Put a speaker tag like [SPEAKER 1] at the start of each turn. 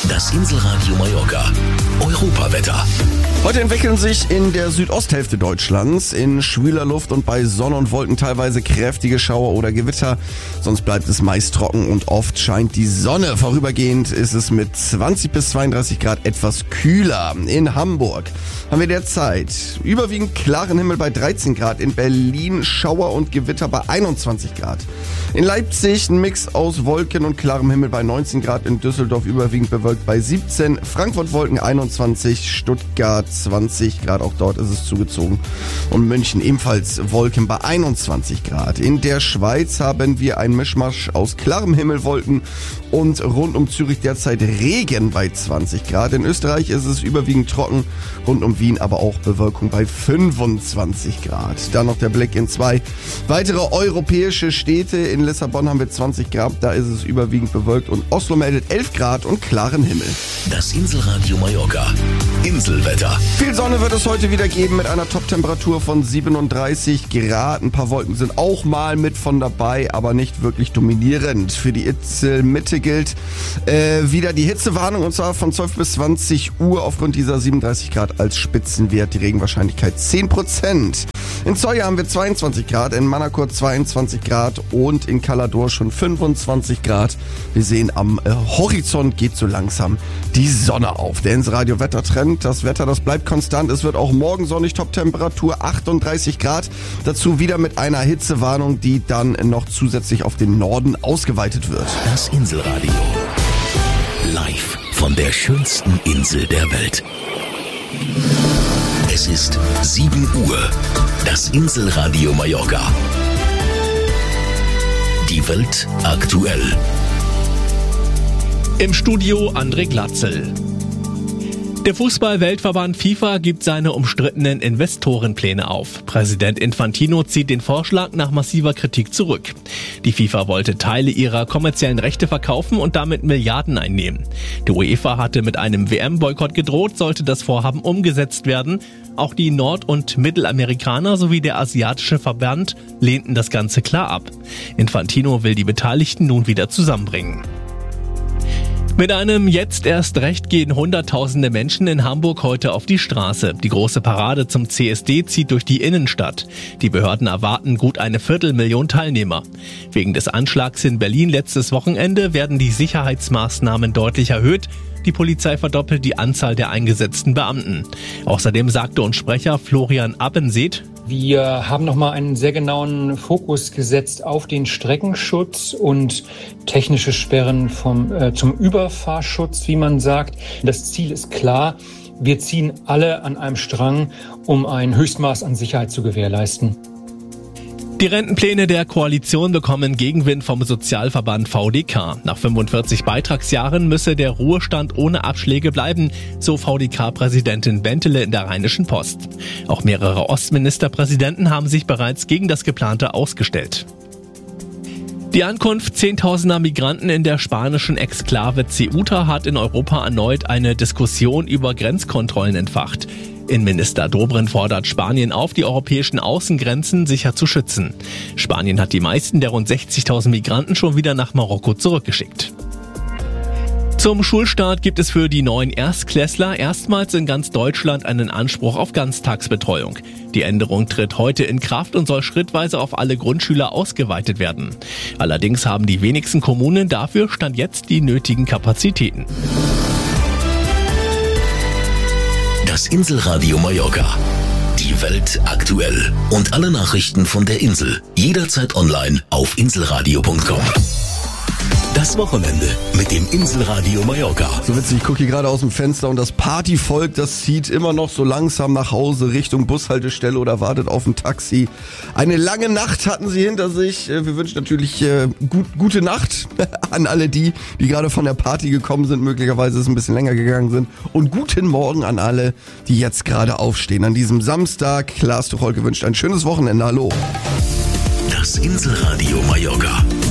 [SPEAKER 1] Das Inselradio Mallorca. Europawetter.
[SPEAKER 2] Heute entwickeln sich in der Südosthälfte Deutschlands in schwüler Luft und bei Sonne und Wolken teilweise kräftige Schauer oder Gewitter. Sonst bleibt es meist trocken und oft scheint die Sonne. Vorübergehend ist es mit 20 bis 32 Grad etwas kühler. In Hamburg haben wir derzeit überwiegend klaren Himmel bei 13 Grad. In Berlin Schauer und Gewitter bei 21 Grad. In Leipzig ein Mix aus Wolken und klarem Himmel bei 19 Grad. In Düsseldorf überwiegend bewölkt bei 17. Frankfurt Wolken 21. Stuttgart 20 Grad. Auch dort ist es zugezogen. Und München ebenfalls Wolken bei 21 Grad. In der Schweiz haben wir ein Mischmasch aus klarem Himmel, Wolken und rund um Zürich derzeit Regen bei 20 Grad. In Österreich ist es überwiegend trocken. Rund um Wien aber auch Bewölkung bei 25 Grad. Dann noch der Blick in zwei weitere europäische Städte. In Lissabon haben wir 20 Grad, da ist es überwiegend bewölkt und Oslo meldet 11 Grad und klaren Himmel.
[SPEAKER 1] Das Inselradio Mallorca. Inselwetter.
[SPEAKER 2] Viel Sonne wird es heute wieder geben mit einer Toptemperatur von 37 Grad. Ein paar Wolken sind auch mal mit von dabei, aber nicht wirklich dominierend. Für die Inselmitte gilt wieder die Hitzewarnung und zwar von 12 bis 20 Uhr aufgrund dieser 37 Grad als Spitzenwert. Die Regenwahrscheinlichkeit 10%. In Zoya haben wir 22 Grad, in Manakor 22 Grad und in Calador schon 25 Grad. Wir sehen, am Horizont geht so langsam die Sonne auf. Der Inselradio Wettertrend, das Wetter, das bleibt konstant. Es wird auch morgen sonnig, Toptemperatur 38 Grad. Dazu wieder mit einer Hitzewarnung, die dann noch zusätzlich auf den Norden ausgeweitet wird.
[SPEAKER 1] Das Inselradio. Live von der schönsten Insel der Welt. Es ist 7 Uhr. Das Inselradio Mallorca. Die Welt aktuell.
[SPEAKER 3] Im Studio André Glatzel. Der Fußball-Weltverband FIFA gibt seine umstrittenen Investorenpläne auf. Präsident Infantino zieht den Vorschlag nach massiver Kritik zurück. Die FIFA wollte Teile ihrer kommerziellen Rechte verkaufen und damit Milliarden einnehmen. Die UEFA hatte mit einem WM-Boykott gedroht, sollte das Vorhaben umgesetzt werden. Auch die Nord- und Mittelamerikaner sowie der asiatische Verband lehnten das Ganze klar ab. Infantino will die Beteiligten nun wieder zusammenbringen. Mit einem Jetzt erst Recht gehen Hunderttausende Menschen in Hamburg heute auf die Straße. Die große Parade zum CSD zieht durch die Innenstadt. Die Behörden erwarten gut 250.000 Teilnehmer. Wegen des Anschlags in Berlin letztes Wochenende werden die Sicherheitsmaßnahmen deutlich erhöht. Die Polizei verdoppelt die Anzahl der eingesetzten Beamten. Außerdem sagte uns Sprecher Florian Abbenseet:
[SPEAKER 4] Wir haben nochmal einen sehr genauen Fokus gesetzt auf den Streckenschutz und technische Sperren zum Überfahrschutz, wie man sagt. Das Ziel ist klar. Wir ziehen alle an einem Strang, um ein Höchstmaß an Sicherheit zu gewährleisten.
[SPEAKER 3] Die Rentenpläne der Koalition bekommen Gegenwind vom Sozialverband VDK. Nach 45 Beitragsjahren müsse der Ruhestand ohne Abschläge bleiben, so VDK-Präsidentin Bentele in der Rheinischen Post. Auch mehrere Ostministerpräsidenten haben sich bereits gegen das Geplante ausgestellt. Die Ankunft zehntausender Migranten in der spanischen Exklave Ceuta hat in Europa erneut eine Diskussion über Grenzkontrollen entfacht. Innenminister Dobrindt fordert Spanien auf, die europäischen Außengrenzen sicher zu schützen. Spanien hat die meisten der rund 60.000 Migranten schon wieder nach Marokko zurückgeschickt. Zum Schulstart gibt es für die neuen Erstklässler erstmals in ganz Deutschland einen Anspruch auf Ganztagsbetreuung. Die Änderung tritt heute in Kraft und soll schrittweise auf alle Grundschüler ausgeweitet werden. Allerdings haben die wenigsten Kommunen dafür Stand jetzt die nötigen Kapazitäten.
[SPEAKER 1] Das Inselradio Mallorca. Die Welt aktuell. Und alle Nachrichten von der Insel. Jederzeit online auf inselradio.com. Das Wochenende mit dem Inselradio Mallorca.
[SPEAKER 2] So witzig, ich gucke hier gerade aus dem Fenster und das Partyvolk, das zieht immer noch so langsam nach Hause Richtung Bushaltestelle oder wartet auf ein Taxi. Eine lange Nacht hatten sie hinter sich. Wir wünschen natürlich gute Nacht an alle die gerade von der Party gekommen sind, möglicherweise es ein bisschen länger gegangen sind. Und guten Morgen an alle, die jetzt gerade aufstehen. An diesem Samstag, Klaas Tucholke wünscht ein schönes Wochenende. Hallo.
[SPEAKER 1] Das Inselradio Mallorca.